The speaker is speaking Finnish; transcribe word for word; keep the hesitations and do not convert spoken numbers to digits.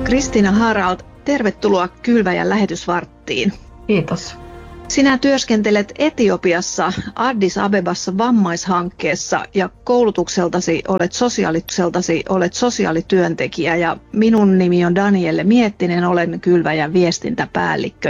Kristiina Harald, tervetuloa Kylväjän lähetysvarttiin. Kiitos. Sinä työskentelet Etiopiassa Addis Abebassa vammaishankkeessa ja koulutukseltasi olet, sosiaalikseltasi olet sosiaalityöntekijä ja minun nimi on Danielle Miettinen, olen Kylväjän viestintäpäällikkö.